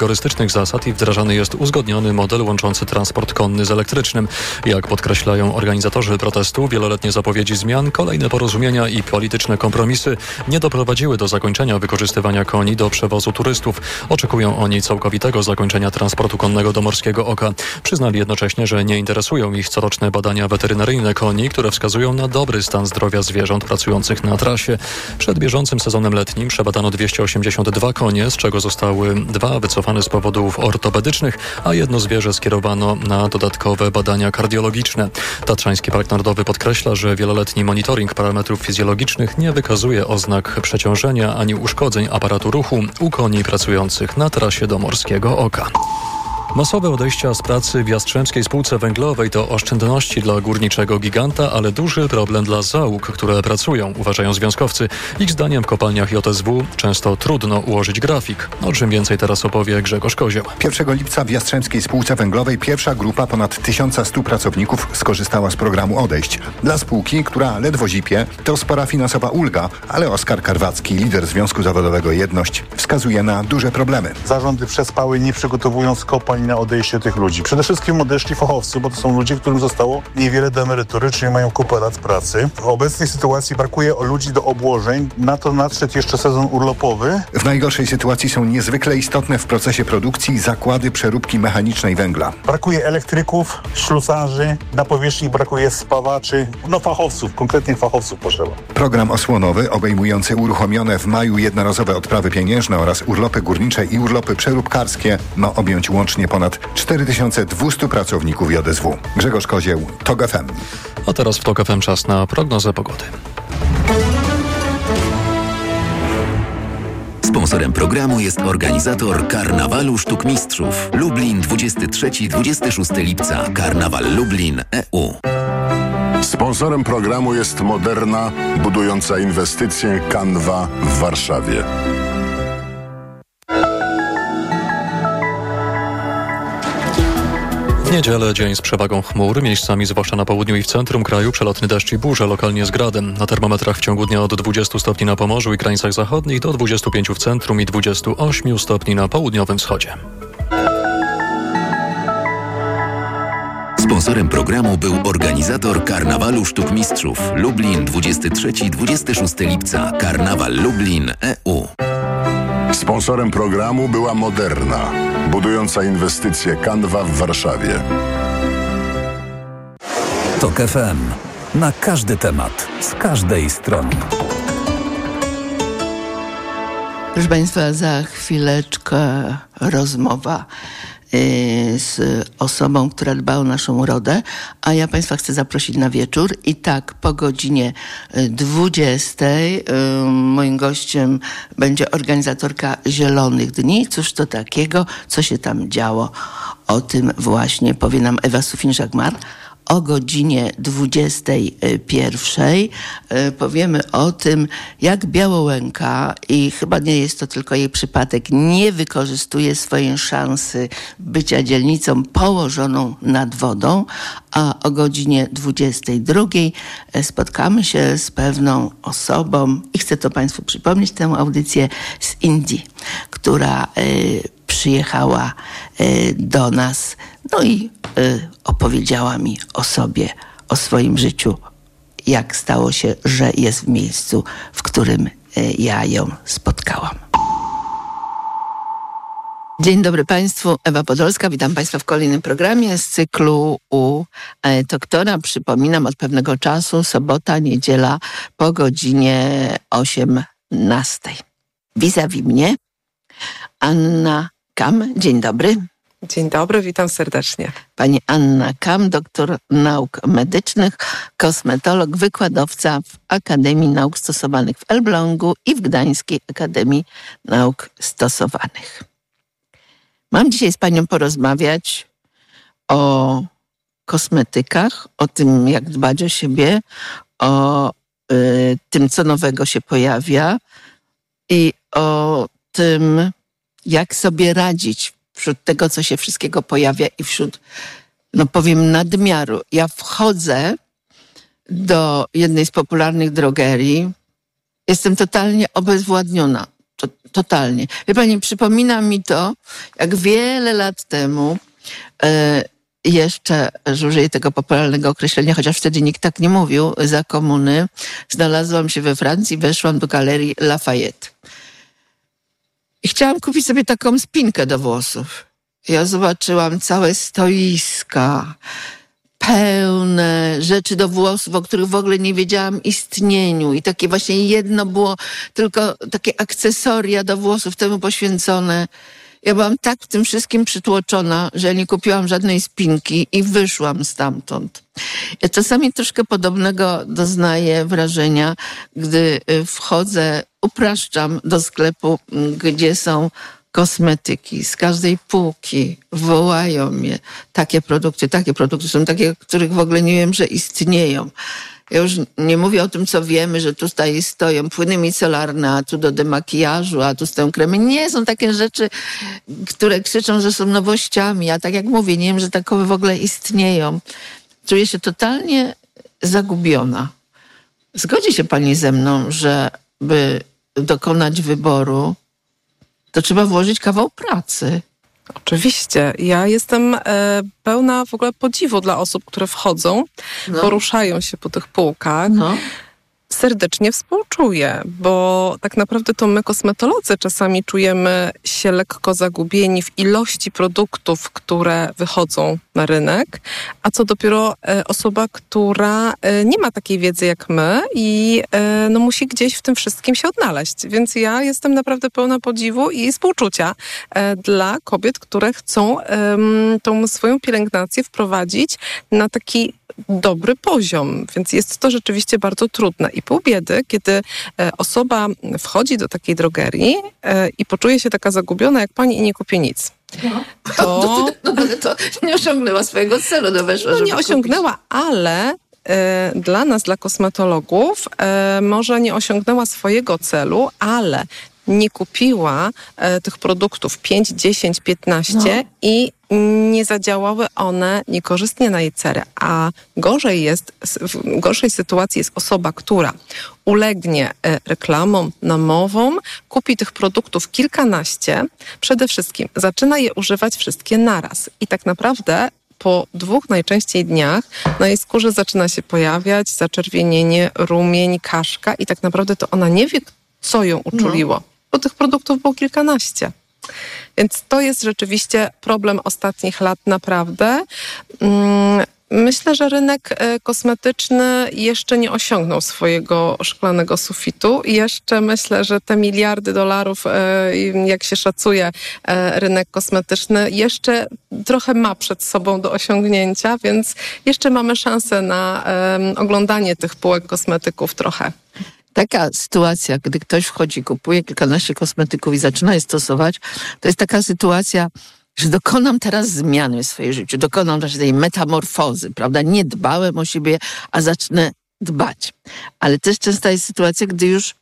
rygorystycznych zasad i wdrażany jest uzgodniony model łączący transport konny z elektrycznym. Jak podkreślają organizatorzy protestu, wieloletnie zapowiedzi zmian, kolejne porozumienia i polityczne kompromisy nie doprowadziły do zakończenia wykorzystywania koni do przewozu turystów. Oczekują oni całkowitego zakończenia transportu konnego do Morskiego Oka. Przyznali jednocześnie, że nie interesują ich coroczne badania weterynaryjne koni, które wskazują na dobry stan zdrowia zwierząt pracujących na trasie. Przed bieżącym sezonem letnim przebadano 282 konie, z czego zostały 2 wycofane z powodów ortopedycznych, a jedno zwierzę skierowano na dodatkowe badania kardiologiczne. Tatrzański Park Narodowy podkreśla, że wieloletni monitoring parametrów fizjologicznych nie wykazuje oznak przeciążenia ani uszkodzeń aparatu ruchu u koni pracujących na trasie do Morskiego Oka. Masowe odejścia z pracy w Jastrzębskiej Spółce Węglowej to oszczędności dla górniczego giganta, ale duży problem dla załóg, które pracują, uważają związkowcy. Ich zdaniem w kopalniach JSW często trudno ułożyć grafik. O czym więcej teraz opowie Grzegorz Kozioł. 1 lipca w Jastrzębskiej Spółce Węglowej pierwsza grupa ponad 1100 pracowników skorzystała z programu odejść. Dla spółki, która ledwo zipie, to spora finansowa ulga, ale Oskar Karwacki, lider Związku Zawodowego Jedność, wskazuje na duże problemy. Zarządy przespały, nie przygotowując kopalń na odejście tych ludzi. Przede wszystkim odeszli fachowcy, bo to są ludzie, którym zostało niewiele do emerytury, czyli mają kupę lat pracy. W obecnej sytuacji brakuje ludzi do obłożeń. Na to nadszedł jeszcze sezon urlopowy. W najgorszej sytuacji są niezwykle istotne w procesie produkcji zakłady przeróbki mechanicznej węgla. Brakuje elektryków, ślusarzy, na powierzchni brakuje spawaczy, fachowców, konkretnych fachowców potrzeba. Program osłonowy obejmujący uruchomione w maju jednorazowe odprawy pieniężne oraz urlopy górnicze i urlopy przeróbkarskie ma objąć łącznie ponad 4200 pracowników JSW. Grzegorz Kozieł, TOG FM. A teraz w TOG FM czas na prognozę pogody. Sponsorem programu jest organizator Karnawalu Sztuk Mistrzów. Lublin 23-26 lipca. Karnawal Lublin EU. Sponsorem programu jest Moderna, budująca inwestycje Canva w Warszawie. W niedzielę dzień z przewagą chmur, miejscami zwłaszcza na południu i w centrum kraju przelotny deszcz i burze, lokalnie z gradem. Na termometrach w ciągu dnia od 20 stopni na Pomorzu i krańcach zachodnich do 25 w centrum i 28 stopni na południowym wschodzie. Sponsorem programu był organizator Karnawalu Sztuk Mistrzów. Lublin 23-26 lipca. Karnawal Lublin EU. Sponsorem programu była Moderna, budująca inwestycje Canva w Warszawie. TOG FM. Na każdy temat, z każdej strony. Proszę Państwa, za chwileczkę rozmowa z osobą, która dba o naszą urodę, a ja Państwa chcę zaprosić na wieczór i tak po godzinie 20 moim gościem będzie organizatorka Zielonych Dni. Cóż to takiego, co się tam działo, o tym właśnie powie nam Ewa Sufin-Żagmar. O godzinie 21 powiemy o tym, jak Białołęka, i chyba nie jest to tylko jej przypadek, nie wykorzystuje swojej szansy bycia dzielnicą położoną nad wodą, a o godzinie 22 spotkamy się z pewną osobą i chcę to Państwu przypomnieć, tę audycję z Indii, która przyjechała do nas, no i opowiedziała mi o sobie, o swoim życiu, jak stało się, że jest w miejscu, w którym ja ją spotkałam. Dzień dobry Państwu, Ewa Podolska, witam Państwa w kolejnym programie z cyklu u doktora. Przypominam, od pewnego czasu, sobota, niedziela po godzinie 18. Vis-a-vis mnie Anna Kam. Dzień dobry. Dzień dobry, witam serdecznie. Pani Anna Kam, doktor nauk medycznych, kosmetolog, wykładowca w Akademii Nauk Stosowanych w Elblągu i w Gdańskiej Akademii Nauk Stosowanych. Mam dzisiaj z Panią porozmawiać o kosmetykach, o tym, jak dbać o siebie, o tym, co nowego się pojawia i o tym, jak sobie radzić wśród tego, co się wszystkiego pojawia i wśród, no powiem, nadmiaru. Ja wchodzę do jednej z popularnych drogerii, jestem totalnie obezwładniona. Totalnie. Wie pani, przypomina mi to, jak wiele lat temu jeszcze, że użyję tego popularnego określenia, chociaż wtedy nikt tak nie mówił, za komuny, znalazłam się we Francji, weszłam do galerii Lafayette. I chciałam kupić sobie taką spinkę do włosów. Ja zobaczyłam całe stoiska, pełne rzeczy do włosów, o których w ogóle nie wiedziałam istnieniu. I takie właśnie jedno było, tylko takie akcesoria do włosów temu poświęcone. Ja byłam tak w tym wszystkim przytłoczona, że nie kupiłam żadnej spinki i wyszłam stamtąd. Ja czasami troszkę podobnego doznaję wrażenia, gdy wchodzę, upraszczam do sklepu, gdzie są kosmetyki. Z każdej półki wołają mnie takie produkty są takie, których w ogóle nie wiem, że istnieją. Ja już nie mówię o tym, co wiemy, że tutaj stoją płyny micelarne, a tu do demakijażu, a tu stoją kremy. Nie, są takie rzeczy, które krzyczą, że są nowościami. A tak jak mówię, nie wiem, że takowe w ogóle istnieją. Czuję się totalnie zagubiona. Zgodzi się pani ze mną, że by dokonać wyboru, to trzeba włożyć kawał pracy. Oczywiście. Ja jestem pełna w ogóle podziwu dla osób, które wchodzą, poruszają się po tych półkach. Serdecznie współczuję, bo tak naprawdę to my, kosmetolodzy, czasami czujemy się lekko zagubieni w ilości produktów, które wychodzą na rynek, a co dopiero osoba, która nie ma takiej wiedzy jak my i musi gdzieś w tym wszystkim się odnaleźć. Więc ja jestem naprawdę pełna podziwu i współczucia dla kobiet, które chcą tą swoją pielęgnację wprowadzić na taki dobry poziom, więc jest to rzeczywiście bardzo trudne. I pół biedy, kiedy osoba wchodzi do takiej drogerii i poczuje się taka zagubiona jak pani i nie kupi nic. To nie osiągnęła swojego celu. Nie osiągnęła, ale dla nas, dla kosmetologów, może nie osiągnęła swojego celu, ale nie kupiła tych produktów 5, 10, 15 i nie zadziałały one niekorzystnie na jej cerę. A w gorszej sytuacji jest osoba, która ulegnie reklamom, namowom, kupi tych produktów kilkanaście, przede wszystkim zaczyna je używać wszystkie naraz. I tak naprawdę po 2 najczęściej dniach na jej skórze zaczyna się pojawiać zaczerwienienie, rumień, kaszka i tak naprawdę to ona nie wie, co ją uczuliło. Bo tych produktów było kilkanaście. Więc to jest rzeczywiście problem ostatnich lat naprawdę. Myślę, że rynek kosmetyczny jeszcze nie osiągnął swojego szklanego sufitu. Jeszcze myślę, że te miliardy dolarów, jak się szacuje rynek kosmetyczny, jeszcze trochę ma przed sobą do osiągnięcia, więc jeszcze mamy szansę na oglądanie tych półek kosmetyków trochę. Taka sytuacja, gdy ktoś wchodzi, kupuje kilkanaście kosmetyków i zaczyna je stosować, to jest taka sytuacja, że dokonam teraz zmiany w swoim życiu, dokonam też tej metamorfozy, prawda? Nie dbałem o siebie, a zacznę dbać. Ale też częsta jest sytuacja, gdy już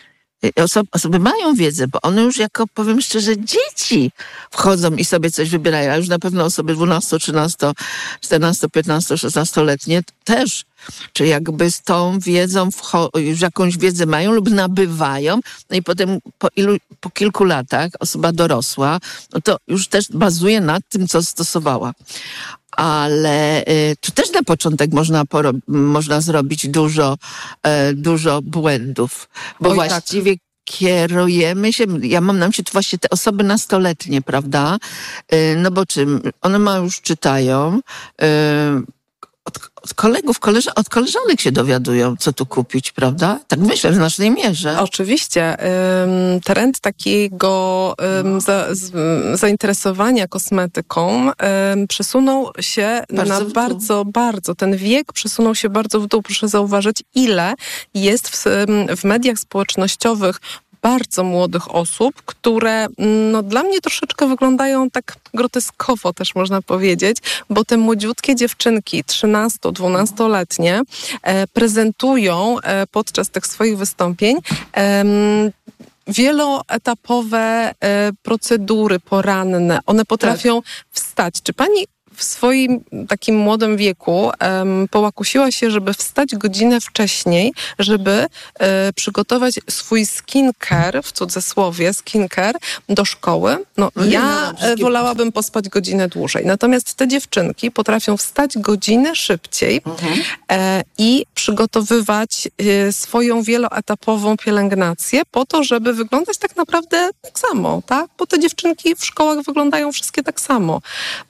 osoby mają wiedzę, bo one już jako, powiem szczerze, dzieci wchodzą i sobie coś wybierają, a już na pewno osoby 12, 13, 14, 15, 16-letnie też. Czy jakby z tą wiedzą już jakąś wiedzę mają lub nabywają, no i potem po kilku latach osoba dorosła, no to już też bazuje nad tym, co stosowała. Ale tu też na początek można zrobić dużo błędów, bo właściwie kierujemy się, ja mam na myśli właśnie te osoby nastoletnie, prawda? No bo czym? One już czytają, od kolegów, od koleżanek się dowiadują, co tu kupić, prawda? Tak myślę w znacznej mierze. Oczywiście. Trend takiego zainteresowania kosmetyką przesunął się bardzo, ten wiek przesunął się bardzo w dół. Proszę zauważyć, ile jest w mediach społecznościowych bardzo młodych osób, które dla mnie troszeczkę wyglądają tak groteskowo też można powiedzieć, bo te młodziutkie dziewczynki 13-12-letnie prezentują podczas tych swoich wystąpień wieloetapowe procedury poranne. One potrafią wstać. Czy pani w swoim takim młodym wieku połakusiła się, żeby wstać godzinę wcześniej, żeby przygotować swój skincare, w cudzysłowie skincare, do szkoły. Wolałabym pospać godzinę dłużej. Natomiast te dziewczynki potrafią wstać godzinę szybciej i przygotowywać swoją wieloetapową pielęgnację po to, żeby wyglądać tak naprawdę tak samo, tak? Bo te dziewczynki w szkołach wyglądają wszystkie tak samo.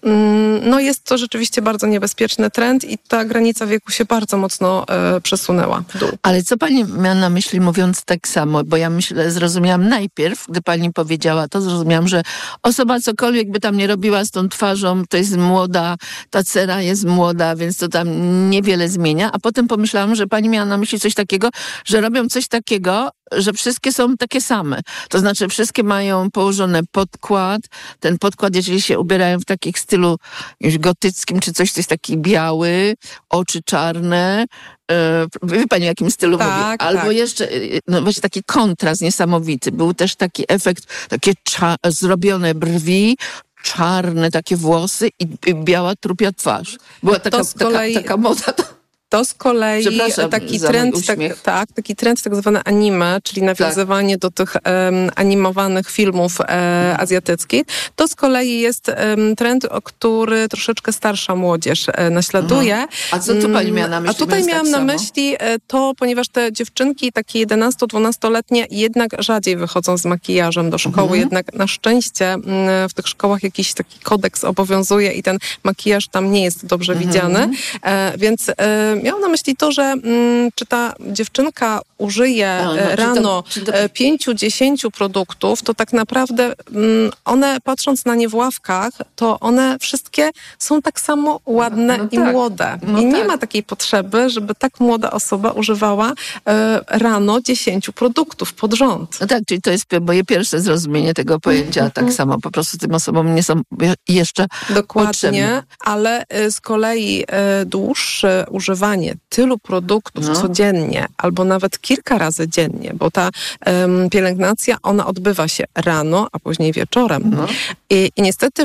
No jest to rzeczywiście bardzo niebezpieczny trend i ta granica wieku się bardzo mocno przesunęła w dół. Ale co pani miała na myśli, mówiąc tak samo? Bo ja zrozumiałam najpierw, gdy pani powiedziała to, zrozumiałam, że osoba cokolwiek by tam nie robiła z tą twarzą, to jest młoda, ta cera jest młoda, więc to tam niewiele zmienia. A potem pomyślałam, że pani miała na myśli coś takiego, że robią coś takiego, że wszystkie są takie same. To znaczy wszystkie mają położony podkład. Ten podkład, jeżeli się ubierają w takich stylu już gotyckim, czy coś, to jest taki biały, oczy czarne. Wie pani, w jakim stylu mówię? Albo jeszcze, no właśnie taki kontrast niesamowity. Był też taki efekt, takie zrobione brwi, czarne takie włosy i biała trupia twarz. Była taka moda. To z kolei taki trend tak zwany anime, czyli nawiązywanie do tych animowanych filmów azjatyckich. To z kolei jest trend, który troszeczkę starsza młodzież naśladuje. A co tu pani miała na myśli? A tutaj miałam na myśli to, ponieważ te dziewczynki takie 11-12-letnie jednak rzadziej wychodzą z makijażem do szkoły. Jednak na szczęście w tych szkołach jakiś taki kodeks obowiązuje i ten makijaż tam nie jest dobrze widziany. Więc miałam na myśli to, że czy ta dziewczynka użyje rano 5-10 produktów, to tak naprawdę one, patrząc na nie w ławkach, to one wszystkie są tak samo ładne i młode. I nie ma takiej potrzeby, żeby tak młoda osoba używała rano 10 produktów pod rząd. No tak, czyli to jest moje pierwsze zrozumienie tego pojęcia. Tak samo po prostu tym osobom nie są jeszcze potrzebne. Ale z kolei dłuższe używanie tylu produktów codziennie, albo nawet kilka razy dziennie, bo ta pielęgnacja, ona odbywa się rano, a później wieczorem. I niestety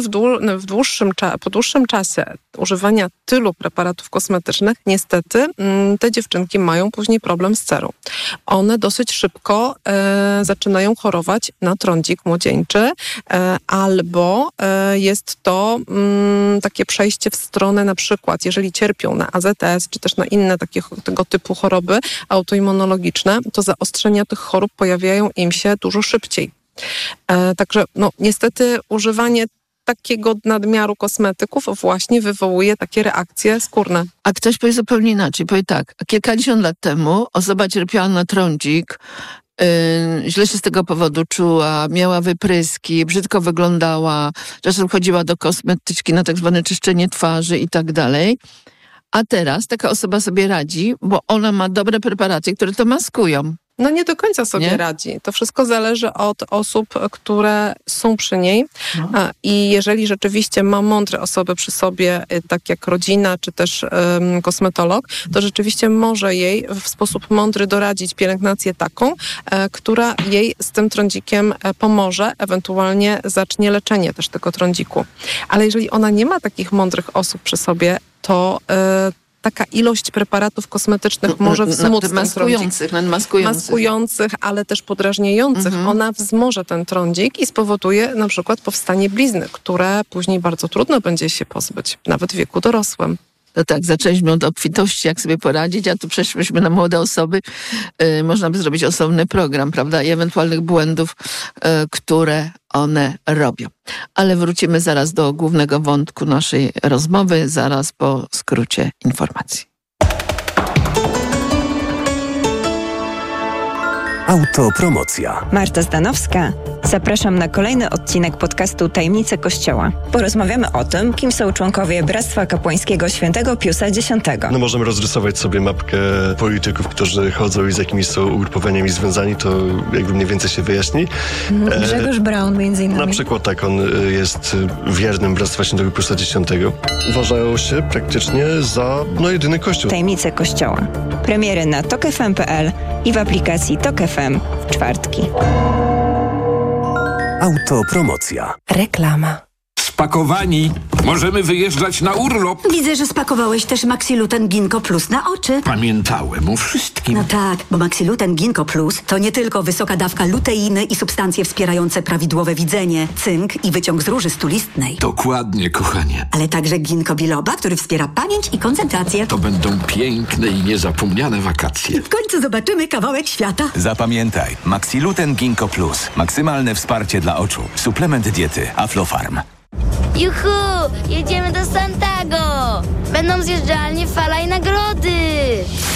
po dłuższym czasie używania tylu preparatów kosmetycznych, niestety te dziewczynki mają później problem z cerą. One dosyć szybko zaczynają chorować na trądzik młodzieńczy, albo jest to takie przejście w stronę, na przykład, jeżeli cierpią na AZS, czy też na inne tego typu choroby autoimmunologiczne, to zaostrzenia tych chorób pojawiają im się dużo szybciej. Także niestety używanie takiego nadmiaru kosmetyków właśnie wywołuje takie reakcje skórne. A ktoś powie zupełnie inaczej. Powie tak, kilkadziesiąt lat temu osoba cierpiała na trądzik, źle się z tego powodu czuła, miała wypryski, brzydko wyglądała, czasem chodziła do kosmetyczki na tak zwane czyszczenie twarzy i tak dalej. A teraz taka osoba sobie radzi, bo ona ma dobre preparaty, które to maskują. No nie do końca sobie radzi. To wszystko zależy od osób, które są przy niej. I jeżeli rzeczywiście ma mądre osoby przy sobie, tak jak rodzina, czy też kosmetolog, to rzeczywiście może jej w sposób mądry doradzić pielęgnację taką, która jej z tym trądzikiem pomoże, ewentualnie zacznie leczenie też tego trądziku. Ale jeżeli ona nie ma takich mądrych osób przy sobie, to taka ilość preparatów kosmetycznych może wzmóc ten trądzik. Maskujących, ale też podrażniających. Ona wzmoże ten trądzik i spowoduje na przykład powstanie blizny, które później bardzo trudno będzie się pozbyć, nawet w wieku dorosłym. To tak, zaczęliśmy od obfitości, jak sobie poradzić, a tu przeszliśmy na młode osoby. Można by zrobić osobny program, prawda? I ewentualnych błędów, które one robią. Ale wrócimy zaraz do głównego wątku naszej rozmowy, zaraz po skrócie informacji. Autopromocja. Marta Zdanowska. Zapraszam na kolejny odcinek podcastu Tajemnice Kościoła. Porozmawiamy o tym, kim są członkowie Bractwa Kapłańskiego Świętego Piusa X. Możemy rozrysować sobie mapkę polityków, którzy chodzą i z jakimiś są ugrupowaniami związani, to jakby mniej więcej się wyjaśni. Grzegorz Braun między innymi. Na przykład tak, on jest wiernym Bractwa Świętego Piusa X. Uważają się praktycznie za jedyny kościół. Tajemnice Kościoła. Premiery na tokfm.pl i w aplikacji Tok FM w czwartki. Autopromocja. Reklama. spakowani. Możemy wyjeżdżać na urlop. Widzę, że spakowałeś też Maxiluten Ginkgo Plus na oczy. Pamiętałem o wszystkim. No tak, bo Maxiluten Ginkgo Plus to nie tylko wysoka dawka luteiny i substancje wspierające prawidłowe widzenie, cynk i wyciąg z róży stulistnej. Dokładnie, kochanie. Ale także ginkgo biloba, który wspiera pamięć i koncentrację. To będą piękne i niezapomniane wakacje. W końcu zobaczymy kawałek świata. Zapamiętaj, Maxiluten Ginkgo Plus. Maksymalne wsparcie dla oczu. Suplement diety Aflofarm. Juhu! Jedziemy do Santiago! Będą zjeżdżalnie, fala i nagrody!